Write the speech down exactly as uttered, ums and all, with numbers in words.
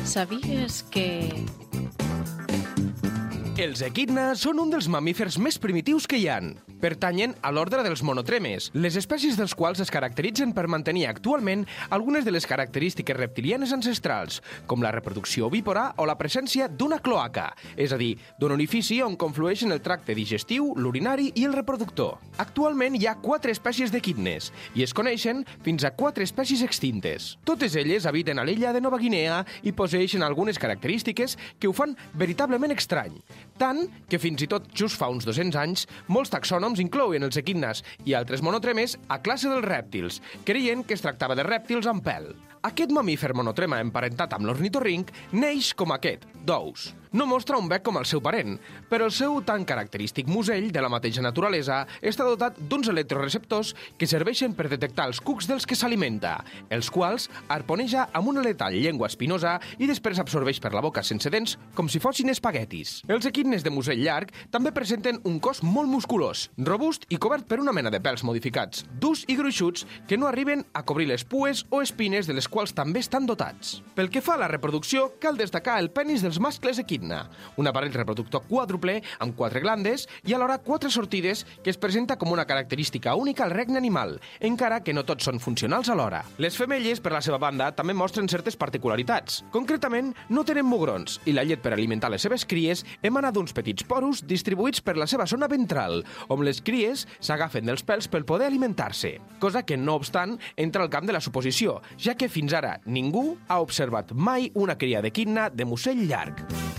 Sabies que... Els equidna són un dels mamífers més primitius que hi han. Pertanyen a l'ordre dels monotremes, les espècies dels quals es caracteritzen per mantenir actualment algunes de les característiques reptilianes ancestrals, com la reproducció ovípora o la presència d'una cloaca, és a dir, d'un orifici on conflueixen el tracte digestiu, l'urinari i el reproductor. Actualment hi ha quatre espècies d'equidnes i es coneixen fins a quatre espècies extintes. Totes elles habiten a l'illa de Nova Guinea i posseeixen algunes característiques que ho fan veritablement estrany. Tant que fins i tot just fa uns dos-cents anys, molts taxònoms inclouen els equidnes i altres monotremes a classe dels rèptils, creient que es tractava de rèptils amb pèl. Aquest mamífer monotrema emparentat amb l'ornitorrinc neix com aquest, d'ous. No mostra un bec com el seu parent, però el seu tan característic musell de la mateixa naturalesa està dotat d'uns electroreceptors que serveixen per detectar els cucs dels que s'alimenta, els quals arponeja amb una letal llengua espinosa i després absorbeix per la boca sense dents com si fossin espaguetis. Els equidnes de musell llarg també presenten un cos molt musculós, robust i cobert per una mena de pèls modificats, durs i gruixuts que no arriben a cobrir les pues o espines de les quals també estan dotats. Pel que fa a la reproducció, cal destacar el penis dels mascles equidna, un aparell reproductor quàdruple amb quatre glandes i alhora quatre sortides que es presenta com una característica única al regne animal, encara que no tots són funcionals alhora. Les femelles, per la seva banda, també mostren certes particularitats. Concretament, no tenen mugrons i la llet per alimentar les seves cries emana d'uns petits porus distribuïts per la seva zona ventral, on les cries s'agafen dels pèls per poder alimentar-se, cosa que, no obstant, entra al camp de la suposició, ja que fins ara ningú ha observat mai una cria d'equidna de musell llarg.